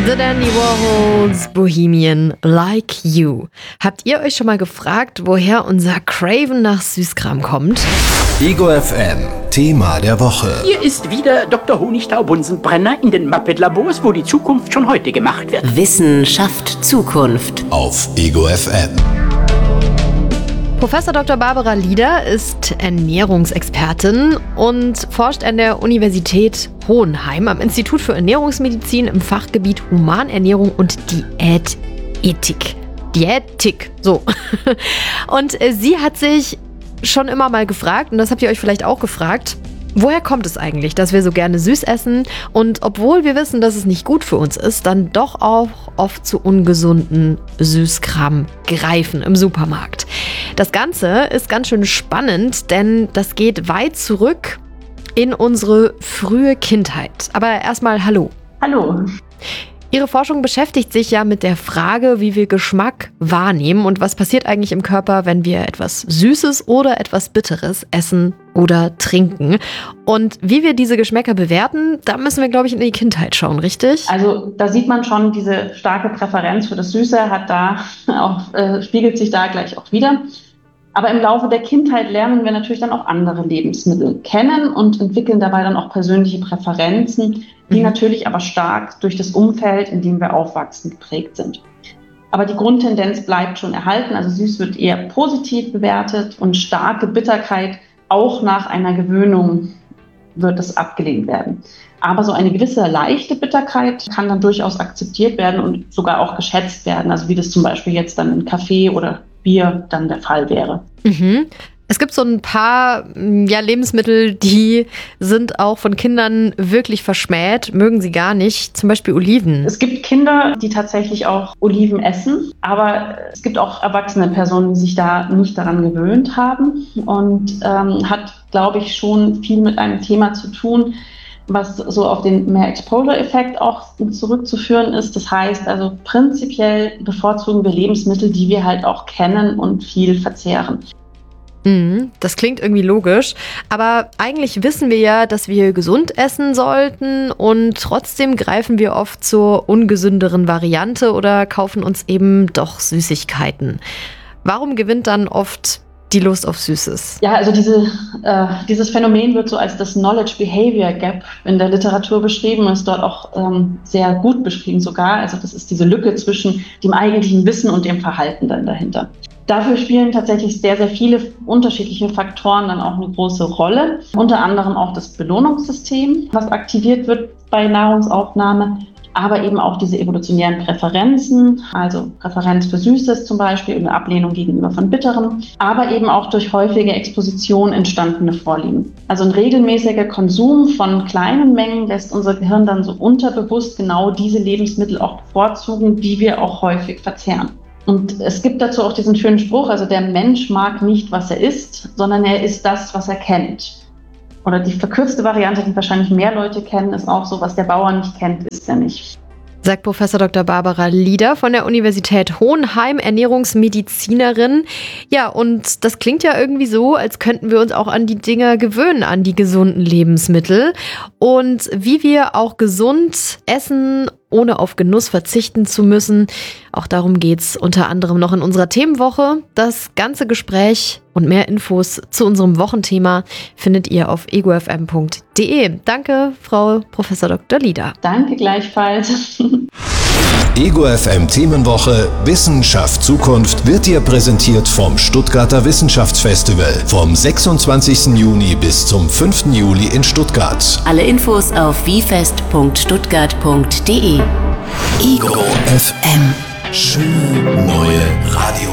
The Dandy Warhols, Bohemian Like You. Habt ihr euch schon mal gefragt, woher unser Craven nach Süßkram kommt? Ego FM, Thema der Woche. Hier ist wieder Dr. Honigtau-Bunsenbrenner in den Muppet-Labors, wo die Zukunft schon heute gemacht wird. Wissen schafft Zukunft. Auf Ego FM. Professor Dr. Barbara Lieder ist Ernährungsexpertin und forscht an der Universität Hohenheim am Institut für Ernährungsmedizin im Fachgebiet Humanernährung und Diätetik. Diätik, so. Und sie hat sich schon immer mal gefragt, und das habt ihr euch vielleicht auch gefragt, woher kommt es eigentlich, dass wir so gerne süß essen und obwohl wir wissen, dass es nicht gut für uns ist, dann doch auch oft zu ungesunden Süßkram greifen im Supermarkt. Das Ganze ist ganz schön spannend, denn das geht weit zurück in unsere frühe Kindheit. Aber erstmal hallo. Hallo. Ihre Forschung beschäftigt sich ja mit der Frage, wie wir Geschmack wahrnehmen und was passiert eigentlich im Körper, wenn wir etwas Süßes oder etwas Bitteres essen oder trinken. Und wie wir diese Geschmäcker bewerten, da müssen wir, glaube ich, in die Kindheit schauen, richtig? Also da sieht man schon, diese starke Präferenz für das Süße spiegelt sich da gleich auch wieder. Aber im Laufe der Kindheit lernen wir natürlich dann auch andere Lebensmittel kennen und entwickeln dabei dann auch persönliche Präferenzen, die natürlich aber stark durch das Umfeld, in dem wir aufwachsen, geprägt sind. Aber die Grundtendenz bleibt schon erhalten, also süß wird eher positiv bewertet und starke Bitterkeit auch nach einer Gewöhnung wird es abgelehnt werden. Aber so eine gewisse leichte Bitterkeit kann dann durchaus akzeptiert werden und sogar auch geschätzt werden, also wie das zum Beispiel jetzt dann in Kaffee oder Bier dann der Fall wäre. Mhm. Es gibt so ein paar Lebensmittel, die sind auch von Kindern wirklich verschmäht, mögen sie gar nicht, zum Beispiel Oliven. Es gibt Kinder, die tatsächlich auch Oliven essen, aber es gibt auch erwachsene Personen, die sich da nicht daran gewöhnt haben und hat, glaube ich, schon viel mit einem Thema zu tun, was so auf den Mehr-Exposure-Effekt auch zurückzuführen ist. Das heißt also prinzipiell bevorzugen wir Lebensmittel, die wir halt auch kennen und viel verzehren. Das klingt irgendwie logisch, aber eigentlich wissen wir ja, dass wir gesund essen sollten und trotzdem greifen wir oft zur ungesünderen Variante oder kaufen uns eben doch Süßigkeiten. Warum gewinnt dann oft die Lust auf Süßes? Ja, also dieses Phänomen wird so als das Knowledge-Behavior Gap in der Literatur beschrieben und ist dort auch sehr gut beschrieben sogar. Also das ist diese Lücke zwischen dem eigentlichen Wissen und dem Verhalten dann dahinter. Dafür spielen tatsächlich sehr, sehr viele unterschiedliche Faktoren dann auch eine große Rolle. Unter anderem auch das Belohnungssystem, was aktiviert wird bei Nahrungsaufnahme, aber eben auch diese evolutionären Präferenzen, also Präferenz für Süßes zum Beispiel und eine Ablehnung gegenüber von Bitterem, aber eben auch durch häufige Exposition entstandene Vorlieben. Also ein regelmäßiger Konsum von kleinen Mengen lässt unser Gehirn dann so unterbewusst genau diese Lebensmittel auch bevorzugen, die wir auch häufig verzehren. Und es gibt dazu auch diesen schönen Spruch, also der Mensch mag nicht, was er isst, sondern er isst das, was er kennt. Oder die verkürzte Variante, die wahrscheinlich mehr Leute kennen, ist auch so, was der Bauer nicht kennt, isst er nicht. Sagt Professor Dr. Barbara Lieder von der Universität Hohenheim, Ernährungsmedizinerin. Ja, und das klingt ja irgendwie so, als könnten wir uns auch an die Dinger gewöhnen, an die gesunden Lebensmittel. Und wie wir auch gesund essen, ohne auf Genuss verzichten zu müssen. Auch darum geht's unter anderem noch in unserer Themenwoche. Das ganze Gespräch und mehr Infos zu unserem Wochenthema findet ihr auf egofm.de. Danke, Frau Professor Dr. Lieder. Danke gleichfalls. Ego FM Themenwoche Wissenschaft Zukunft wird dir präsentiert vom Stuttgarter Wissenschaftsfestival vom 26. Juni bis zum 5. Juli in Stuttgart. Alle Infos auf wiefest.stuttgart.de. Ego FM. Schöne neue Radio.